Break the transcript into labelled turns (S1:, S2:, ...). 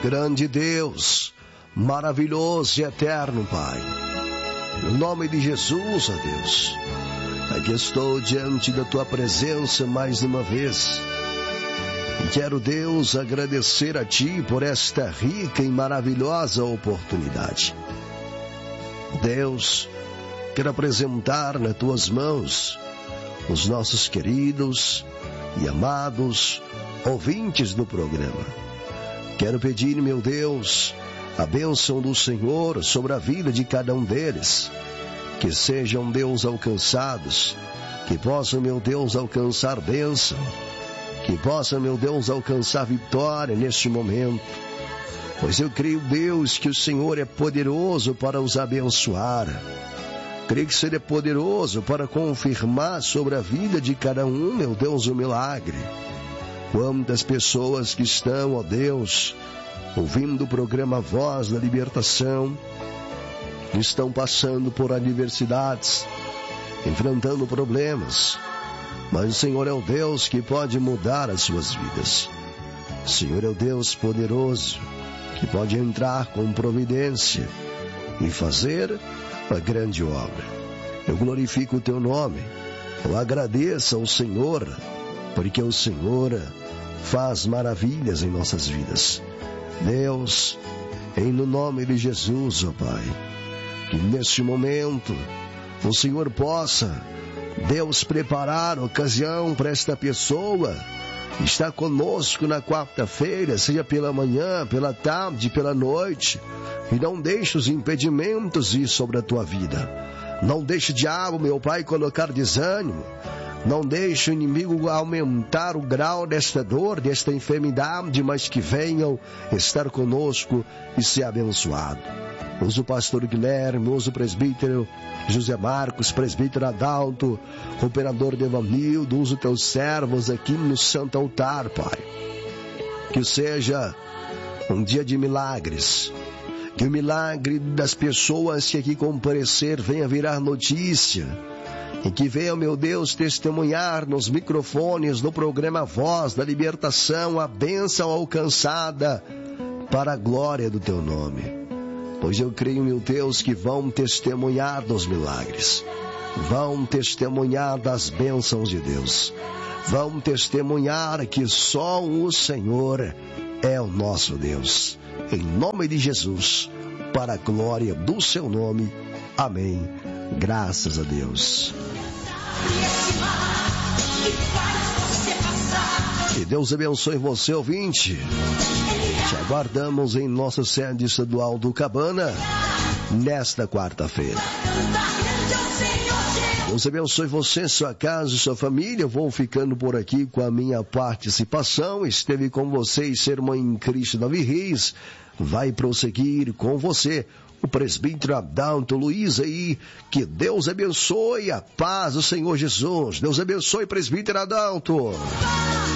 S1: grande Deus, maravilhoso e eterno, Pai. No nome de Jesus, ó Deus, aqui estou diante da Tua presença mais uma vez. Quero, Deus, agradecer a Ti por esta rica e maravilhosa oportunidade. Deus, quero apresentar nas Tuas mãos os nossos queridos e amados ouvintes do programa. Quero pedir, meu Deus, a bênção do Senhor sobre a vida de cada um deles. Que sejam, Deus, alcançados, que possam, meu Deus, alcançar bênção, que possam, meu Deus, alcançar vitória neste momento. Pois eu creio, Deus, que o Senhor é poderoso para os abençoar. Creio que Ele é poderoso para confirmar sobre a vida de cada um, meu Deus, o milagre. Quantas pessoas que estão, ó Deus, ouvindo o programa Voz da Libertação, estão passando por adversidades, enfrentando problemas, mas o Senhor é o Deus que pode mudar as suas vidas. O Senhor é o Deus poderoso, que pode entrar com providência e fazer uma grande obra. Eu glorifico o Teu nome, eu agradeço ao Senhor, porque o Senhor faz maravilhas em nossas vidas. Deus, no nome de Jesus, ó Pai, que neste momento o Senhor possa, Deus, preparar a ocasião para esta pessoa que está conosco na quarta-feira, seja pela manhã, pela tarde, pela noite, e não deixe os impedimentos ir sobre a tua vida. Não deixe o diabo, meu Pai, colocar desânimo. Não deixe o inimigo aumentar o grau desta dor, desta enfermidade, mas que venham estar conosco e ser abençoado. Usa o pastor Guilherme, usa o presbítero José Marcos, presbítero Adalto, operador Devanildo, usa os teus servos aqui no santo altar, Pai. Que seja um dia de milagres. Que o milagre das pessoas que aqui comparecer venha virar notícia. E que venha, meu Deus, testemunhar nos microfones do programa Voz da Libertação a bênção alcançada para a glória do Teu nome. Pois eu creio, meu Deus, que vão testemunhar dos milagres, vão testemunhar das bênçãos de Deus, vão testemunhar que só o Senhor é o nosso Deus. Em nome de Jesus, para a glória do Seu nome. Amém. Graças a Deus. Que Deus abençoe você, ouvinte. Te aguardamos em nossa sede estadual do Cabana nesta quarta-feira. Deus abençoe você, sua casa e sua família. Eu vou ficando por aqui com a minha participação. Esteve com vocês, ser irmã em Cristo Davi Reis. Vai prosseguir com você o presbítero Adalto Luiz aí. Que Deus abençoe, a paz do Senhor Jesus. Deus abençoe, presbítero Adalto.